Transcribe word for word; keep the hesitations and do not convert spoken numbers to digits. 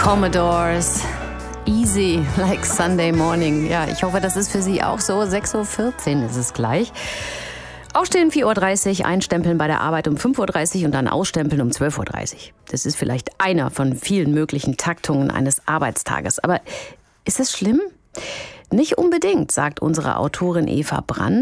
Commodores. Easy, like Sunday morning. Ja, ich hoffe, das ist für Sie auch so. sechs Uhr vierzehn ist es gleich. Aufstehen vier Uhr dreißig, einstempeln bei der Arbeit um fünf Uhr dreißig und dann ausstempeln um zwölf Uhr dreißig. Das ist vielleicht einer von vielen möglichen Taktungen eines Arbeitstages. Aber ist das schlimm? Nicht unbedingt, sagt unsere Autorin Eva Brandt.